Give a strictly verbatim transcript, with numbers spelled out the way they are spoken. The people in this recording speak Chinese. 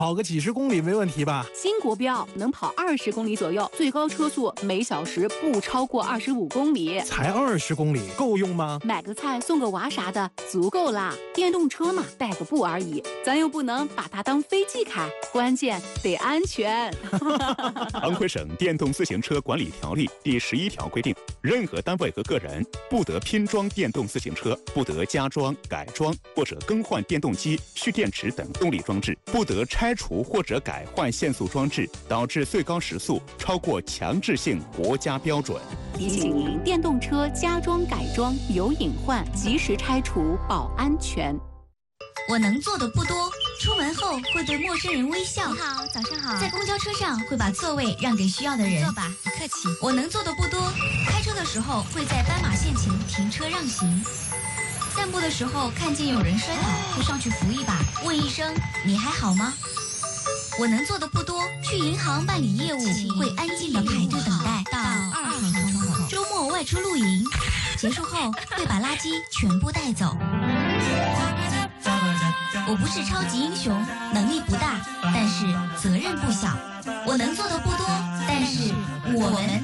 跑个几十公里没问题吧？ 新国标能跑二十公里左右，最高车速每小时不超过二十五公里。 才二十公里，够用吗？ 买个菜送个娃啥的，足够啦。电动车嘛，带个步而已，咱又不能把它当飞机开，关键得安全。 安徽省电动自行车管理条例第十一条规定，任何单位和个人不得拼装电动自行车，不得加装、改装或者更换电动机、蓄电池等动力装置，不得拆除或者改换限速装置，导致最高时速超过强制性国家标准。 提醒您，电动车加装改装有隐患，及时拆除保安全。 我能做的不多，出门后会对陌生人微笑。 你好，早上好。 在公交车上会把座位让给需要的人。 坐吧，不客气。 我能做的不多，开车的时候会在斑马线前停车让行。散步的时候看见有人摔倒，会上去扶一把，问一声你还好吗？我能做的不多，去银行办理业务会安静的排队等待到二号窗口。周末外出露营，结束后会把垃圾全部带走。我不是超级英雄，能力不大，但是责任不小。我能做的不多，但是我们